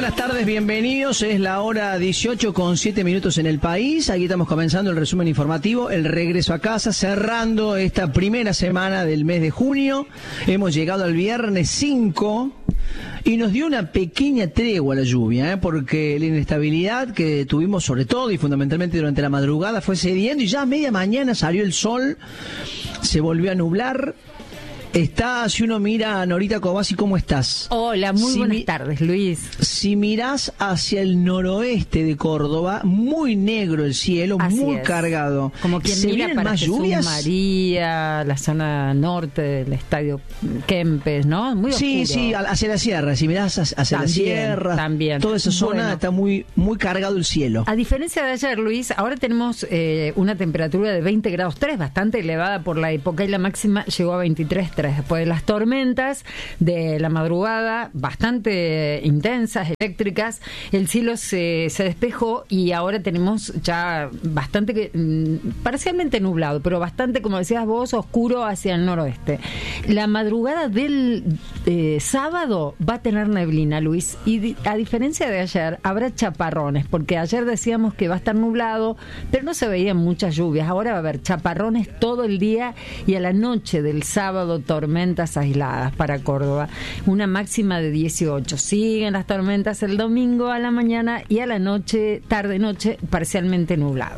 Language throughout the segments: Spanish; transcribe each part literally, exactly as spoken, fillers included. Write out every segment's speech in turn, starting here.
Buenas tardes, bienvenidos. Es la hora dieciocho con siete minutos en el país. Aquí estamos comenzando el resumen informativo, el regreso a casa, cerrando esta primera semana del mes de junio. Hemos llegado al viernes cinco y nos dio una pequeña tregua la lluvia, ¿eh? porque la inestabilidad que tuvimos sobre todo y fundamentalmente durante la madrugada fue cediendo y ya a media mañana salió el sol, se volvió a nublar. Está, si uno mira a Norita Cobasi, ¿cómo estás? Hola, muy si buenas mi, tardes, Luis. Si mirás hacia el noroeste de Córdoba, muy negro el cielo, Así muy es. cargado. Como quien ¿Se mira vienen para más Jesús lluvias? María, la zona norte del estadio Kempes, ¿no? Muy oscuro. Sí, sí, hacia la sierra. Si mirás hacia También, la sierra, también. toda esa zona Bueno. está muy, muy cargado el cielo. A diferencia de ayer, Luis, ahora tenemos eh, una temperatura de veinte grados tres, bastante elevada por la época, y la máxima llegó a veintitrés punto tres. Después de las tormentas de la madrugada, bastante intensas, eléctricas, el cielo se, se despejó y ahora tenemos ya bastante, mm, parcialmente nublado, pero bastante, como decías vos, oscuro hacia el noroeste. La madrugada del eh, sábado va a tener neblina, Luis, y di- a diferencia de ayer, habrá chaparrones, porque ayer decíamos que va a estar nublado, pero no se veían muchas lluvias. Ahora va a haber chaparrones todo el día y a la noche del sábado tormentas aisladas para Córdoba. Una máxima de dieciocho. Siguen las tormentas el domingo a la mañana y a la noche, tarde-noche, parcialmente nublado.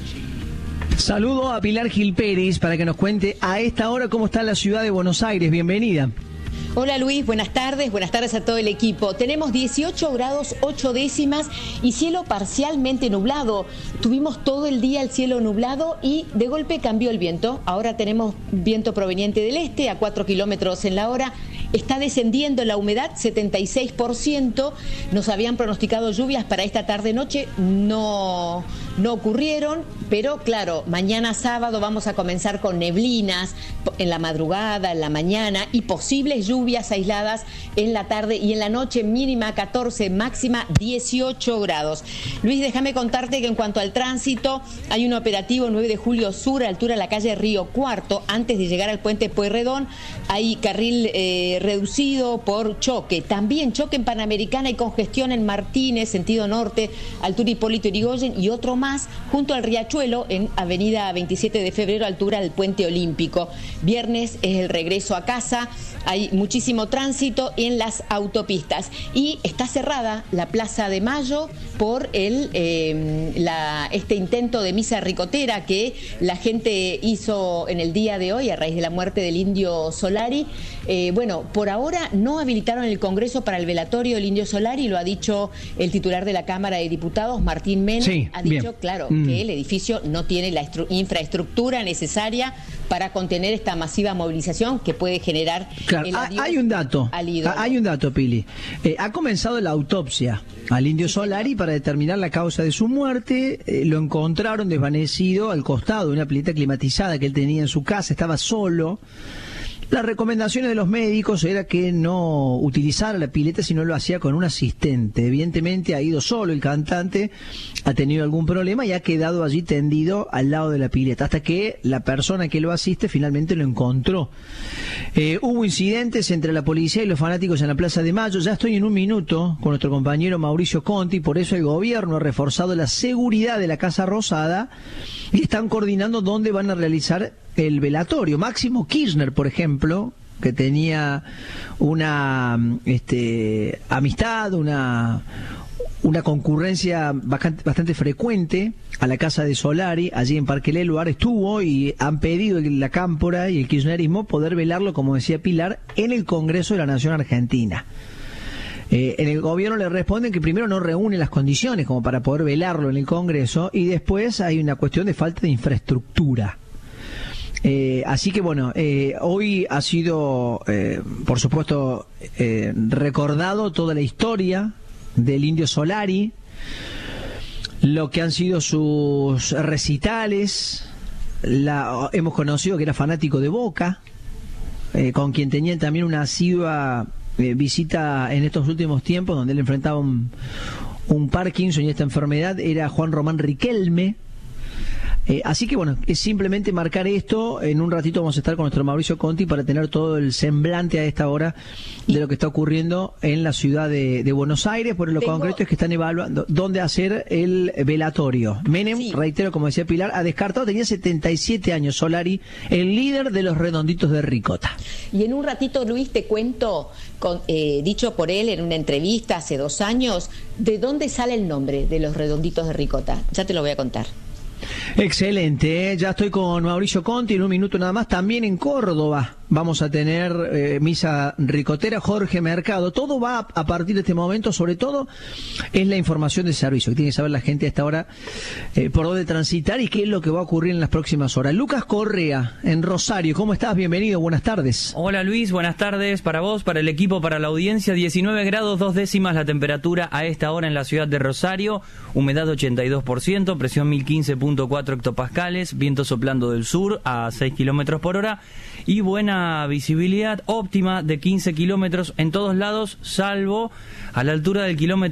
Saludo a Pilar Gil Pérez para que nos cuente a esta hora cómo está la ciudad de Buenos Aires. Bienvenida. Hola Luis, buenas tardes, buenas tardes a todo el equipo. Tenemos dieciocho grados ocho décimas y cielo parcialmente nublado. Tuvimos todo el día el cielo nublado y de golpe cambió el viento. Ahora tenemos viento proveniente del este a cuatro kilómetros en la hora. Está descendiendo la humedad, setenta y seis por ciento. Nos habían pronosticado lluvias para esta tarde-noche, no, no ocurrieron, pero claro, mañana sábado vamos a comenzar con neblinas en la madrugada, en la mañana y posibles lluvias aisladas en la tarde y en la noche, mínima catorce, máxima dieciocho grados. Luis, déjame contarte que en cuanto al tránsito, hay un operativo nueve de julio sur, a altura de la calle Río Cuarto, antes de llegar al puente Pueyrredón. Hay carril eh, reducido por choque. También choque en Panamericana y congestión en Martínez, sentido norte, altura Hipólito Yrigoyen, y otro más junto al Riachuelo en avenida veintisiete de febrero, altura del puente Olímpico. Viernes es el regreso a casa. Hay muchísimo tránsito en las autopistas y está cerrada la Plaza de Mayo por el eh, la, este intento de misa ricotera que la gente hizo en el día de hoy a raíz de la muerte del Indio Solari. Eh, bueno, por ahora no habilitaron el Congreso para el velatorio del Indio Solari, lo ha dicho el titular de la Cámara de Diputados, Martín Menem. Sí, ha dicho, bien. claro, Mm. que el edificio no tiene la estru- infraestructura necesaria para contener esta masiva movilización que puede generar Claro, el ha- adiós hay un dato, al ídolo. ha- hay un dato, Pili. Eh, ha comenzado la autopsia al Indio Solari para determinar la causa de su muerte. Eh, lo encontraron desvanecido al costado de una pileta climatizada que él tenía en su casa, estaba solo. Las recomendaciones de los médicos era que no utilizara la pileta si no lo hacía con un asistente. Evidentemente ha ido solo el cantante, ha tenido algún problema y ha quedado allí tendido al lado de la pileta, hasta que la persona que lo asiste finalmente lo encontró. Eh, hubo incidentes entre la policía y los fanáticos en la Plaza de Mayo. Ya estoy en un minuto con nuestro compañero Mauricio Conti, por eso el gobierno ha reforzado la seguridad de la Casa Rosada y están coordinando dónde van a realizar el velatorio. Máximo Kirchner, por ejemplo, que tenía una este, amistad, una, una concurrencia bastante, bastante frecuente a la casa de Solari, allí en Parque Leluar, estuvo y han pedido la Cámpora y el kirchnerismo poder velarlo, como decía Pilar, en el Congreso de la Nación Argentina. Eh, en el gobierno le responden que primero no reúne las condiciones como para poder velarlo en el Congreso y después hay una cuestión de falta de infraestructura. Eh, así que bueno, eh, hoy ha sido, eh, por supuesto, eh, recordado toda la historia del Indio Solari, lo que han sido sus recitales. La, hemos conocido que era fanático de Boca, eh, con quien tenía también una asidua eh, visita en estos últimos tiempos, donde él enfrentaba un, un Parkinson y esta enfermedad, era Juan Román Riquelme. Eh, así que bueno, es simplemente marcar esto. En un ratito vamos a estar con nuestro Mauricio Conti para tener todo el semblante a esta hora de lo que está ocurriendo en la ciudad de, de Buenos Aires. Por lo Tengo... concreto es que están evaluando dónde hacer el velatorio. Menem, sí. reitero, como decía Pilar, ha descartado, tenía setenta y siete años, Solari, el líder de los redonditos de ricota. Y en un ratito, Luis, te cuento, con, eh, dicho por él en una entrevista hace dos años, de dónde sale el nombre de los redonditos de ricota. Ya te lo voy a contar. Excelente, ¿eh? Ya estoy con Mauricio Conti en un minuto nada más. También en Córdoba vamos a tener eh, misa ricotera, Jorge Mercado. Todo va a, a partir de este momento, sobre todo es la información de servicio, que tiene que saber la gente a esta hora eh, por dónde transitar y qué es lo que va a ocurrir en las próximas horas. Lucas Correa, en Rosario, ¿cómo estás? Bienvenido, buenas tardes. Hola Luis, buenas tardes para vos, para el equipo, para la audiencia. diecinueve grados, dos décimas la temperatura a esta hora en la ciudad de Rosario, humedad ochenta y dos por ciento, presión mil quince punto cuatro hectopascales, viento soplando del sur a seis kilómetros por hora y buena visibilidad óptima de quince kilómetros en todos lados, salvo a la altura del kilómetro